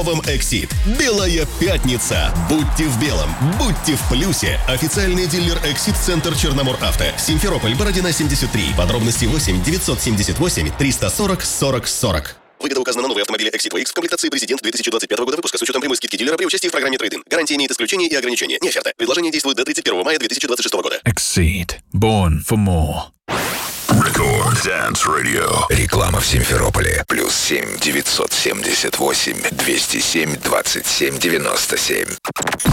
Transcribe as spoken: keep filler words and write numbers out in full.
новом Exceed. Белая пятница. Будьте в белом, будьте в плюсе. Официальный дилер Exceed Центр Черномор Авто. Симферополь, Бородина, семьдесят три. Подробности восемь девятьсот семьдесят восемь триста сорок сорок сорок. Выгода указана на новые автомобили Exceed ви икс в комплектации «Президент» две тысячи двадцать пятого года выпуска с учетом прямой скидки дилера при участии в программе трейд-ин. Гарантия имеет исключения и ограничения. Не оферта. Предложение действует до тридцать первого мая две тысячи двадцать шестого года. Exceed. Born for more. Record Dance Radio. Реклама в Симферополе. Плюс семь девятьсот семьдесят восемь двести семь двадцать семь девяносто семь.